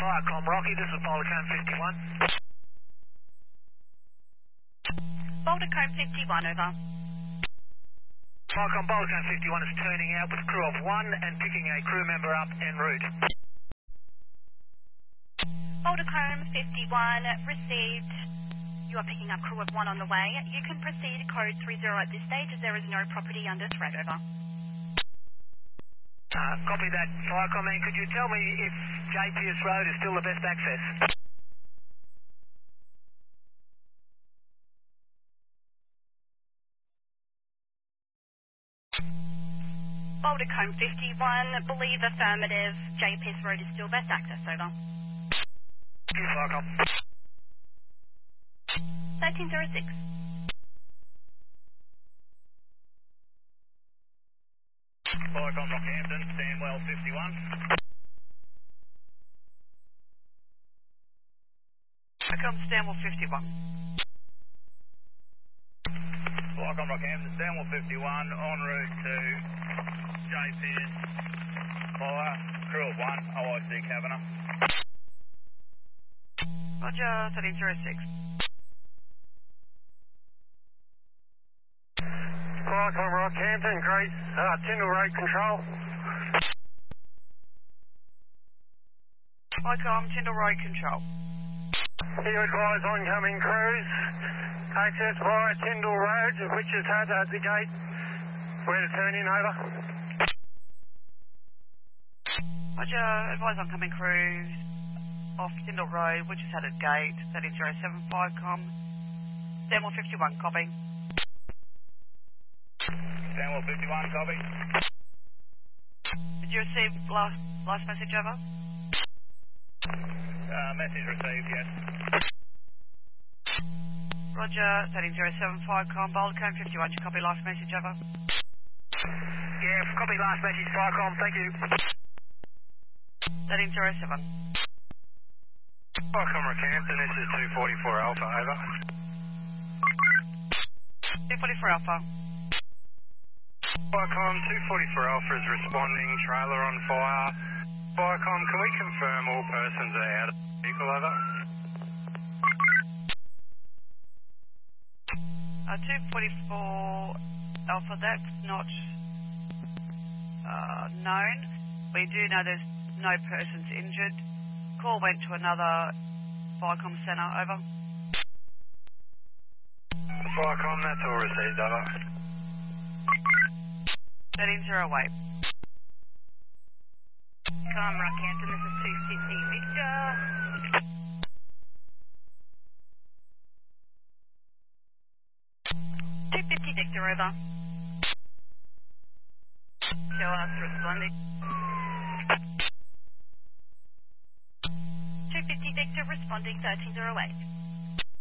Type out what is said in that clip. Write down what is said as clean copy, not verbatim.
Firecom Rocky, this is Bouldercombe 51. Bouldercombe 51, over. Firecom Bouldercombe 51 is turning out with a crew of 1 and picking a crew member up en route. Bouldercombe 51, received. You are picking up crew of 1 on the way. You can proceed code 30 at this stage as there is no property under threat, over. Copy that, Firecom. And could you tell me if J. Pierce Road is still the best access? Bouldercombe 51, believe affirmative. J. Pierce Road is still best access, over. Thank you, Firecom. 1306. Firecom Rockhampton, Stanwell 51. Firecom Stanwell 51. Firecom Rockhampton, Stanwell 51, en route to J. Pierce. Fire, crew of 1, OIC Kavanagh. Roger, 1306. Firecom Rockhampton, Grace, Tyndall Road Control. Firecom Tyndall Road Control. You advise oncoming crews, access via Tyndall Road, which is had at the gate. Where to turn in, over. Roger, advise oncoming crews off Tyndall Road, which is had at gate, 1307 Firecom. Stanwell 51, copy. Stanwell 51, copy. Did you receive last message, over? Message received, yes. Roger, 1307 Firecom, Bouldercombe 51, did you copy last message, over? Yeah, copy last message, Firecom, thank you. 1307. Firecom Rockhampton, this is 244 Alpha, over. 244 Alpha. Firecom 244 Alpha is responding, trailer on fire. Firecom, can we confirm all persons are out of the vehicle, over? 244 Alpha, that's not known. We do know there's no persons injured. Call went to another Firecom centre, over. Firecom, that's all received, over. 1308. Com Rockhampton, this is 250 Victor. Victor, over. Show us responding. 250 Victor responding, 1308.